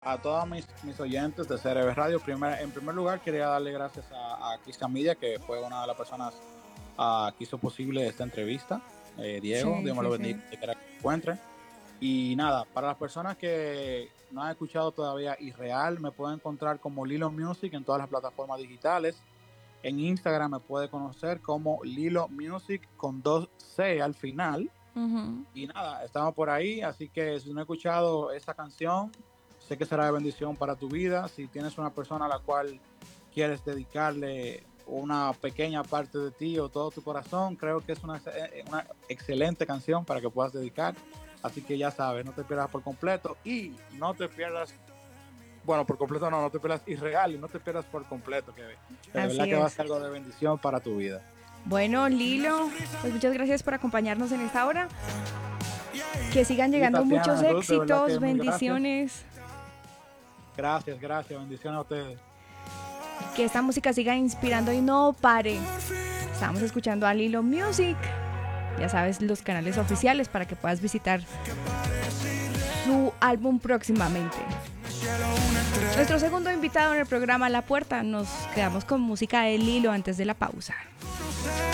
a todos mis oyentes de CRB Radio. En primer lugar, quería darle gracias a Cristian Media, que fue una de las personas que hizo posible esta entrevista. Diego, Sí, Dios me sí, lo sí. bendiga, que quiera que se encuentre. Y nada, para las personas que no han escuchado todavía Irreal, me pueden encontrar como Lilo Music en todas las plataformas digitales. En Instagram me puede conocer como Lilo Music con 2C al final. Ujú. Y nada, estamos por ahí, así que si no has escuchado esta canción, sé que será de bendición para tu vida. Si tienes una persona a la cual quieres dedicarle una pequeña parte de ti o todo tu corazón, creo que es una excelente canción para que puedas dedicar. Así que ya sabes, no te pierdas por completo y no te pierdas, bueno, por completo no te pierdas Irreal y no te pierdas por completo, que de verdad Así que va a es. ser algo de bendición para tu vida. Bueno, Lilo, pues muchas gracias por acompañarnos en esta hora. Que sigan Y llegando muchos Tatiana, Ruth, de verdad éxitos, que mil gracias. bendiciones. Gracias, gracias, bendiciones a ustedes. Que esta música siga inspirando y no pare. Estamos escuchando a Lilo Music. Ya sabes, los canales oficiales para que puedas visitar su álbum próximamente. Nuestro segundo invitado en el programa La Puerta. Nos quedamos con música de Lilo antes de la pausa.